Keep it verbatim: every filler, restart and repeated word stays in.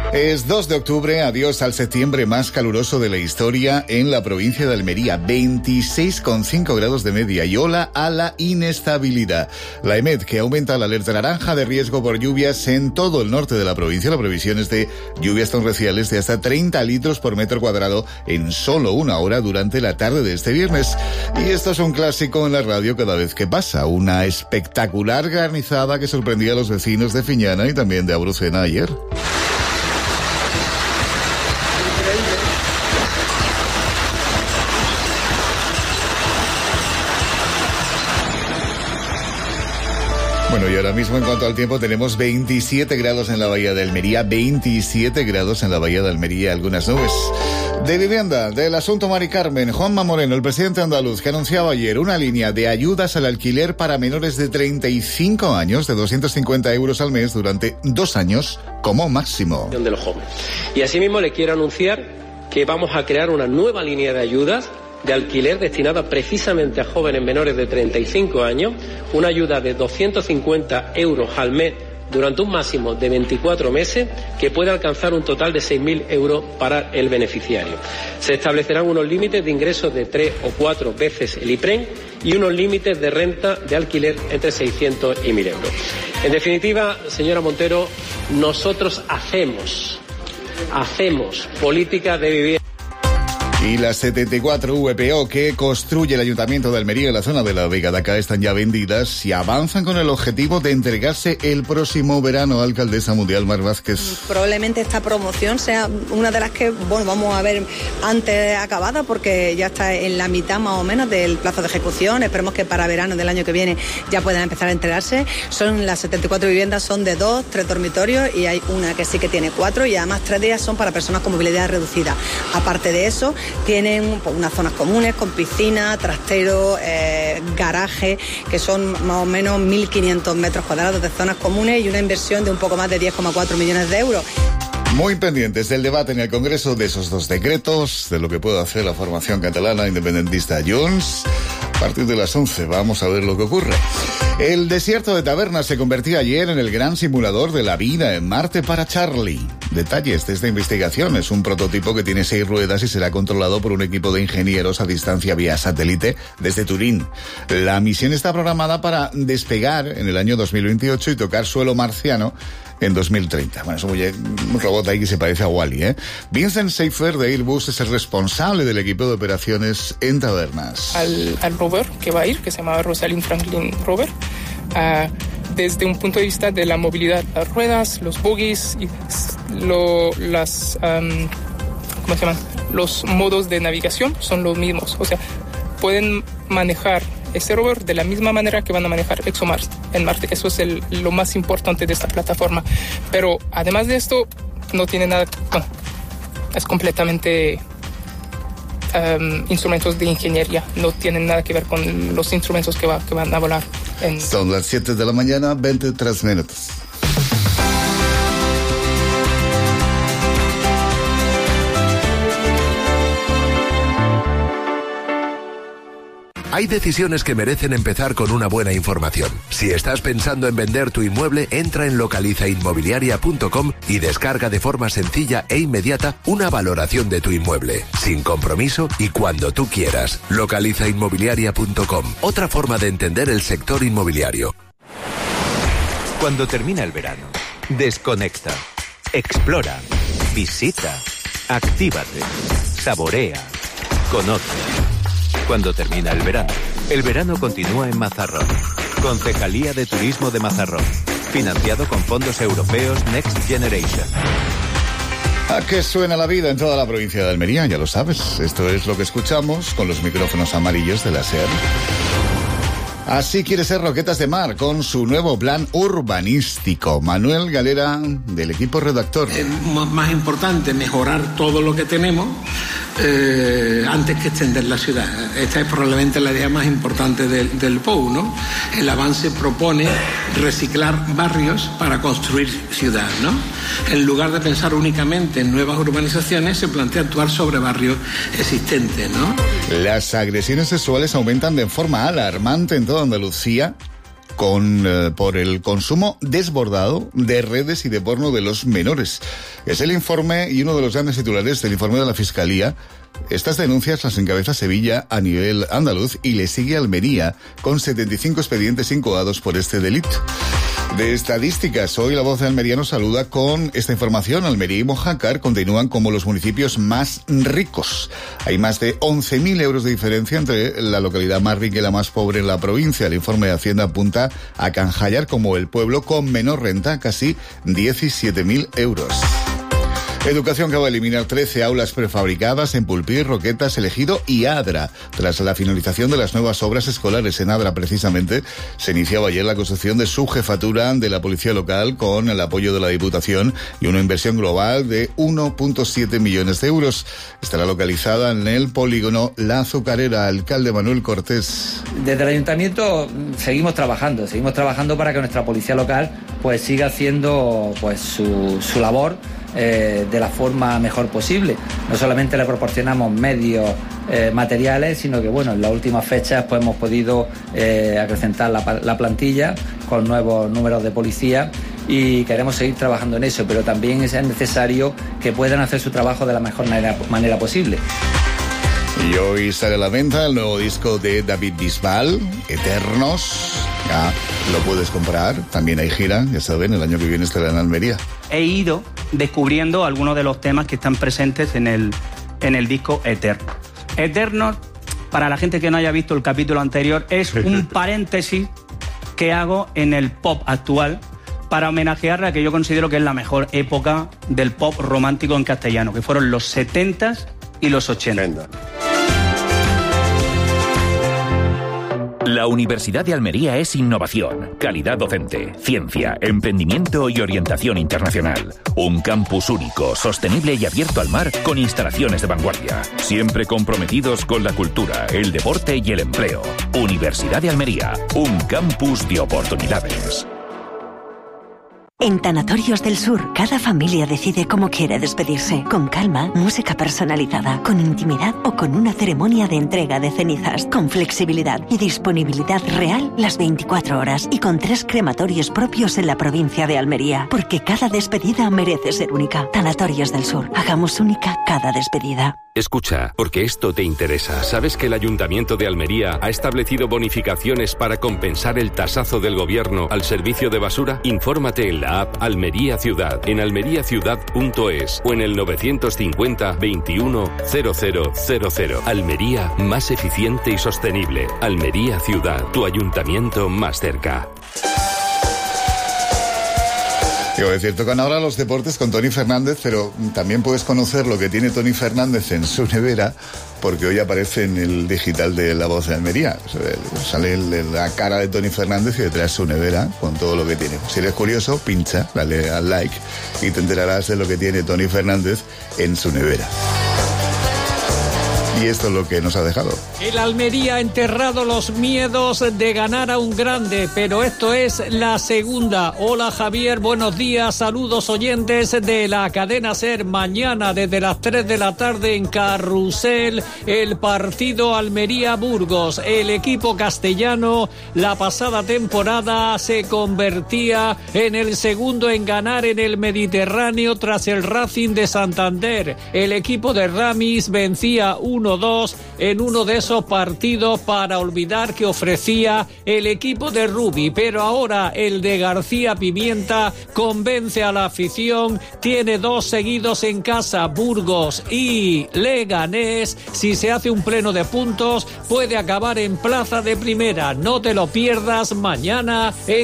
Es dos de octubre, adiós al septiembre más caluroso de la historia en la provincia de Almería, veintiséis coma cinco grados de media y hola a la inestabilidad. La EMET, que aumenta la alerta naranja de riesgo por lluvias en todo el norte de la provincia. La previsión es de lluvias torrenciales de hasta treinta litros por metro cuadrado en solo una hora durante la tarde de este viernes. Y esto es un clásico en la radio cada vez que pasa. Una espectacular granizada que sorprendía a los vecinos de Fiñana y también de Abrucena ayer. Bueno, y ahora mismo en cuanto al tiempo tenemos veintisiete grados en la bahía de Almería, veintisiete grados en la bahía de Almería, algunas nubes. De vivienda, del asunto Mari Carmen, Juanma Moreno, el presidente andaluz, que anunciaba ayer una línea de ayudas al alquiler para menores de treinta y cinco años de doscientos cincuenta euros al mes durante dos años como máximo. De los jóvenes. Y asimismo le quiero anunciar que vamos a crear una nueva línea de ayudas de alquiler destinada precisamente a jóvenes menores de treinta y cinco años, una ayuda de doscientos cincuenta euros al mes durante un máximo de veinticuatro meses, que puede alcanzar un total de seis mil euros para el beneficiario. Se establecerán unos límites de ingresos de tres o cuatro veces el IPREN y unos límites de renta de alquiler entre seiscientos y mil euros. En definitiva, señora Montero, nosotros hacemos, hacemos política de vivienda. Y las setenta y cuatro V P O que construye el Ayuntamiento de Almería en la zona de la Vega de Acá están ya vendidas y avanzan con el objetivo de entregarse el próximo verano. Alcaldesa Mundial Mar Vázquez. Probablemente esta promoción sea una de las que, bueno, vamos a ver antes acabada, porque ya está en la mitad más o menos del plazo de ejecución. Esperemos que para verano del año que viene ya puedan empezar a entregarse. Son las setenta y cuatro viviendas, son de dos, tres dormitorios, y hay una que sí que tiene cuatro, y además tres de ellas son para personas con movilidad reducida. Aparte de eso, tienen pues, unas zonas comunes con piscina, trastero, eh, garaje, que son más o menos mil quinientos metros cuadrados de zonas comunes y una inversión de un poco más de diez coma cuatro millones de euros. Muy pendientes del debate en el Congreso de esos dos decretos, de lo que puede hacer la formación catalana independentista Junts. A partir de las once vamos a ver lo que ocurre. El desierto de Tabernas se convertía ayer en el gran simulador de la vida en Marte para Charlie. Detalles de esta investigación. Es un prototipo que tiene seis ruedas y será controlado por un equipo de ingenieros a distancia vía satélite desde Turín. La misión está programada para despegar en el año dos mil veintiocho y tocar suelo marciano en dos mil treinta. Bueno, es un robot ahí que se parece a Wall-E, ¿eh? Vincent Seifer de Airbus es el responsable del equipo de operaciones en Tabernas. Al, al rover que va a ir, que se llama Rosalind Franklin Rover, uh, desde un punto de vista de la movilidad, las ruedas, los bogies, y lo, las, um, ¿cómo se llaman? Los modos de navegación son los mismos. O sea, pueden manejar ese rover de la misma manera que van a manejar ExoMars en Marte. Eso es el, lo más importante de esta plataforma. Pero además de esto, no tiene nada, bueno, es completamente um, instrumentos de ingeniería. No tienen nada que ver con los instrumentos que, va, que van a volar. En... Son las siete de la mañana, veintitrés minutos. Hay decisiones que merecen empezar con una buena información. Si estás pensando en vender tu inmueble, entra en localiza inmobiliaria punto com y descarga de forma sencilla e inmediata una valoración de tu inmueble, sin compromiso y cuando tú quieras. localiza inmobiliaria punto com, otra forma de entender el sector inmobiliario. Cuando termina el verano, desconecta, explora, visita, actívate, saborea, conoce. Cuando termina el verano, el verano continúa en Mazarrón. Concejalía de Turismo de Mazarrón. Financiado con fondos europeos Next Generation. ¿A qué suena la vida en toda la provincia de Almería? Ya lo sabes. Esto es lo que escuchamos con los micrófonos amarillos de la SER. Así quiere ser Roquetas de Mar con su nuevo plan urbanístico. Manuel Galera, del equipo redactor. Es más importante mejorar todo lo que tenemos eh, antes que extender la ciudad. Esta es probablemente la idea más importante del, del P O U, ¿no? El avance propone reciclar barrios para construir ciudad, ¿no? En lugar de pensar únicamente en nuevas urbanizaciones, se plantea actuar sobre barrios existentes, ¿no? Las agresiones sexuales aumentan de forma alarmante en toda Andalucía, con eh, por el consumo desbordado de redes y de porno de los menores. Es el informe y uno de los grandes titulares del informe de la Fiscalía. Estas denuncias las encabeza Sevilla a nivel andaluz y le sigue Almería, con setenta y cinco expedientes incoados por este delito. De estadísticas, hoy La Voz de Almería nos saluda con esta información. Almería y Mojácar continúan como los municipios más ricos. Hay más de once mil euros de diferencia entre la localidad más rica y la más pobre en la provincia. El informe de Hacienda apunta a Canjallar como el pueblo con menor renta, casi diecisiete mil euros. Educación que va a eliminar trece aulas prefabricadas en Pulpí, Roquetas, Elegido y Adra. Tras la finalización de las nuevas obras escolares en Adra, precisamente, se iniciaba ayer la construcción de su jefatura de la Policía Local con el apoyo de la Diputación y una inversión global de uno coma siete millones de euros. Estará localizada en el polígono La Azucarera. Alcalde Manuel Cortés. Desde el Ayuntamiento seguimos trabajando, seguimos trabajando para que nuestra Policía Local pues siga haciendo pues su, su labor Eh, de la forma mejor posible. No solamente le proporcionamos medios eh, materiales, sino que bueno, en las últimas fechas pues hemos podido eh, acrecentar la, la plantilla con nuevos números de policía y queremos seguir trabajando en eso, pero también es necesario que puedan hacer su trabajo de la mejor manera, manera posible. Y hoy sale a la venta el nuevo disco de David Bisbal, Eternos. Ya lo puedes comprar, también hay gira, ya saben, el año que viene estará en Almería. He ido descubriendo algunos de los temas que están presentes en el, en el disco Eterno. Eternos, para la gente que no haya visto el capítulo anterior, es un paréntesis que hago en el pop actual para homenajear a que yo considero que es la mejor época del pop romántico en castellano, que fueron los setentas y los ochenta. La Universidad de Almería es innovación, calidad docente, ciencia, emprendimiento y orientación internacional. Un campus único, sostenible y abierto al mar con instalaciones de vanguardia. Siempre comprometidos con la cultura, el deporte y el empleo. Universidad de Almería, un campus de oportunidades. En Tanatorios del Sur, cada familia decide cómo quiere despedirse. Con calma, música personalizada, con intimidad o con una ceremonia de entrega de cenizas. Con flexibilidad y disponibilidad real las veinticuatro horas. Y con tres crematorios propios en la provincia de Almería. Porque cada despedida merece ser única. Tanatorios del Sur. Hagamos única cada despedida. Escucha, porque esto te interesa. ¿Sabes que el Ayuntamiento de Almería ha establecido bonificaciones para compensar el tasazo del gobierno al servicio de basura? Infórmate en la app Almería Ciudad, en almería ciudad punto es o en el novecientos cincuenta veintiuno cero cero cero cero. Almería, más eficiente y sostenible. Almería Ciudad, tu ayuntamiento más cerca. Digo, es cierto, tocan ahora los deportes con Tony Fernández, pero también puedes conocer lo que tiene Tony Fernández en su nevera, porque hoy aparece en el digital de La Voz de Almería. Sale la cara de Tony Fernández y detrás su nevera con todo lo que tiene. Si eres curioso, pincha, dale al like y te enterarás de lo que tiene Tony Fernández en su nevera. Y esto es lo que nos ha dejado. El Almería ha enterrado los miedos de ganar a un grande, pero esto es la segunda. Hola Javier, buenos días, saludos oyentes de la cadena SER. Mañana desde las tres de la tarde en Carrusel, el partido Almería-Burgos. El equipo castellano la pasada temporada se convertía en el segundo en ganar en el Mediterráneo tras el Racing de Santander. El equipo de Ramis vencía uno dos en uno de esos partidos para olvidar que ofrecía el equipo de Rubi, pero ahora el de García Pimienta convence a la afición, tiene dos seguidos en casa, Burgos y Leganés. Si se hace un pleno de puntos puede acabar en plaza de primera. No te lo pierdas mañana en